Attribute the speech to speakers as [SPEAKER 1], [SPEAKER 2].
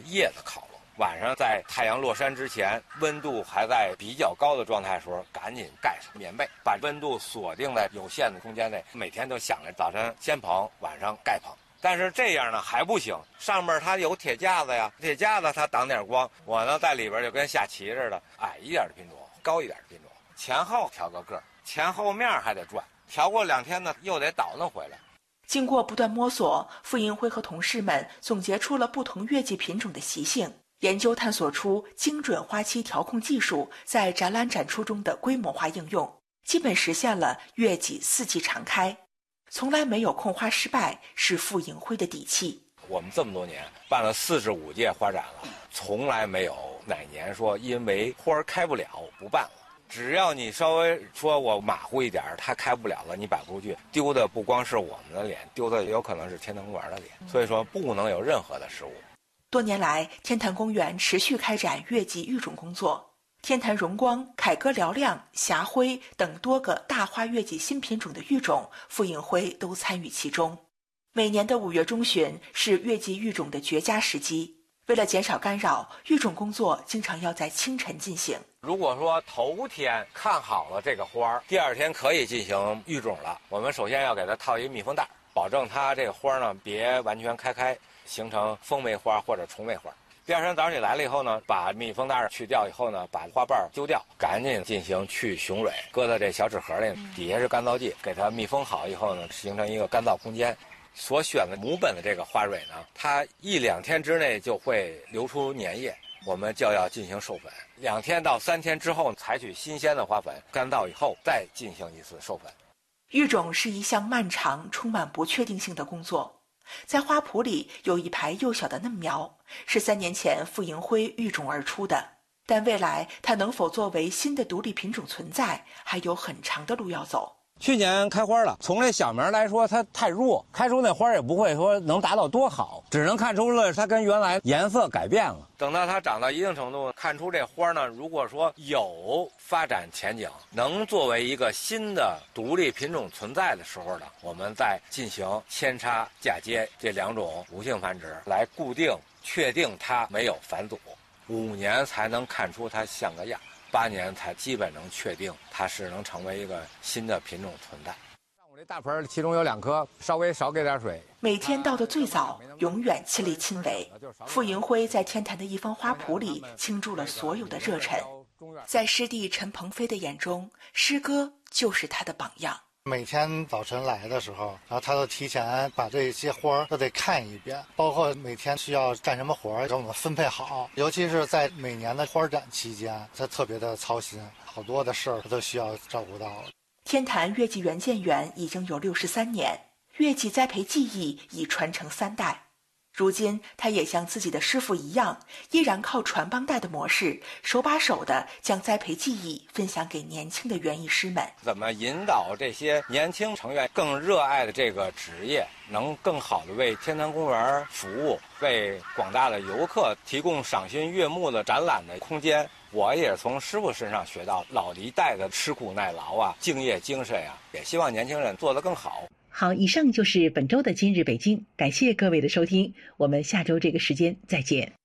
[SPEAKER 1] 叶子烤了。晚上在太阳落山之前，温度还在比较高的状态的时候，赶紧盖上棉被，把温度锁定在有限的空间内。每天都想着早晨先棚，晚上盖棚。但是这样呢还不行，上面它有铁架子呀，铁架子它挡点光，我呢在里边就跟下棋似的，矮一点的品种，高一点的品种，前后调个个，前后面还得转，调过2天呢又得倒腾回来。
[SPEAKER 2] 经过不断摸索，傅银辉和同事们总结出了不同月季品种的习性，研究探索出精准花期调控技术在展览展出中的规模化应用，基本实现了月季4季常开。从来没有控花失败是傅银辉的底气。
[SPEAKER 1] 我们这么多年办了45届花展了，从来没有哪年说因为花开不了不办了。只要你稍微说我马虎一点，它开不了了，你摆不出去，丢的不光是我们的脸，丢的有可能是天坛公园的脸。所以说不能有任何的失误。
[SPEAKER 2] 多年来，天坛公园持续开展月季育种工作。天坛荣光、凯歌嘹亮、霞辉等多个大花月季新品种的育种，傅银辉都参与其中。每年的5月中旬是月季育种的绝佳时机。为了减少干扰，育种工作经常要在清晨进行。
[SPEAKER 1] 如果说头天看好了这个花，第2天可以进行育种了，我们首先要给它套一密封袋，保证它这个花呢别完全开，形成风梅花或者虫梅花。第2天早上你来了以后呢，把密封袋去掉以后呢，把花瓣揪掉，赶紧进行去雄蕊，搁在这小纸盒里，底下是干燥剂，给它密封好以后呢，形成一个干燥空间。所选的母本的这个花蕊呢，它1、2天之内就会流出粘液，我们就要进行授粉。2天到3天之后，采取新鲜的花粉，干燥以后再进行一次授粉。
[SPEAKER 2] 育种是一项漫长、充满不确定性的工作。在花圃里有一排幼小的嫩苗，是3年前傅银辉育种而出的。但未来它能否作为新的独立品种存在，还有很长的路要走。
[SPEAKER 3] 去年开花了，从这小苗来说，它太弱，开出那花也不会说能达到多好，只能看出了它跟原来颜色改变了。
[SPEAKER 1] 等到它长到一定程度，看出这花呢，如果说有发展前景，能作为一个新的独立品种存在的时候呢，我们再进行扦插、嫁接这2种无性繁殖，来固定、确定它没有返祖。5年才能看出它像个样。8年才基本能确定它是能成为一个新的品种存在。
[SPEAKER 3] 像我这大盆其中有2颗，稍微少给点水。
[SPEAKER 2] 每天到的最早，永远亲力亲为。傅银辉在天坛的一方花圃里倾注了所有的热忱。在师弟陈鹏飞的眼中，师哥就是他的榜样。
[SPEAKER 4] 每天早晨来的时候，然后他都提前把这些花都得看一遍，包括每天需要干什么活给我们分配好。尤其是在每年的花展期间，他特别的操心，好多的事儿他都需要照顾到。
[SPEAKER 2] 天坛月季园建园已经有63年，月季栽培技艺已传承3代。如今，他也像自己的师傅一样，依然靠传帮带的模式，手把手地将栽培技艺分享给年轻的园艺师们。
[SPEAKER 1] 怎么引导这些年轻成员更热爱的这个职业，能更好地为天坛公园服务，为广大的游客提供赏心悦目的展览的空间？我也从师傅身上学到老一代的吃苦耐劳啊、敬业精神啊，也希望年轻人做得更好。
[SPEAKER 5] 好，以上就是本周的今日北京，感谢各位的收听，我们下周这个时间再见。